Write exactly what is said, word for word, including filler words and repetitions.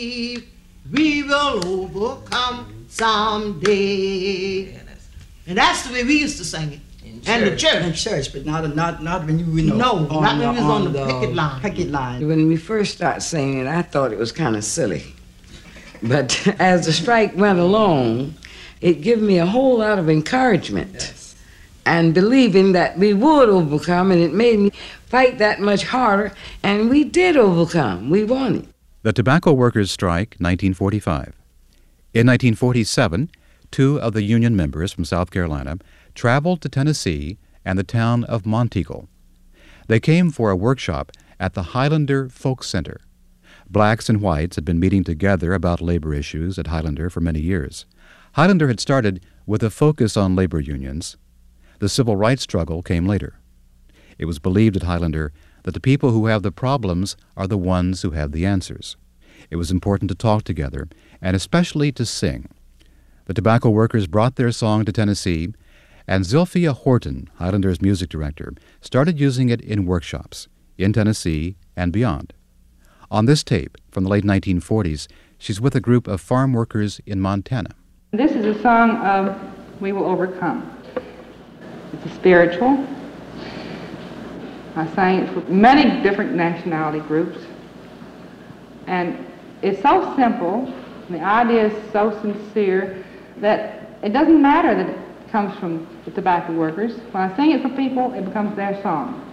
We will overcome someday. And that's the way we used to sing it. In and the church. In church, but not, not, not when you were, you know, no, on not the, when we was on, on the, the picket line. picket line. When we first started singing it, I thought it was kind of silly. But as the strike went along, it gave me a whole lot of encouragement. Yes. And believing that we would overcome, and it made me fight that much harder, and we did overcome. We won it. The Tobacco Workers' Strike, nineteen forty-five. In nineteen forty-seven, two of the union members from South Carolina traveled to Tennessee and the town of Monteagle. They came for a workshop at the Highlander Folk Center. Blacks and whites had been meeting together about labor issues at Highlander for many years. Highlander had started with a focus on labor unions. The civil rights struggle came later. It was believed at Highlander that the people who have the problems are the ones who have the answers. It was important to talk together, and especially to sing. The tobacco workers brought their song to Tennessee, and Zilphia Horton, Highlander's music director, started using it in workshops in Tennessee and beyond. On this tape from the late nineteen forties, she's with a group of farm workers in Montana. This is a song of We Will Overcome. It's a spiritual. I sang it for many different nationality groups. And it's so simple, and the idea is so sincere, that it doesn't matter that it comes from the tobacco workers. When I sing it for people, it becomes their song.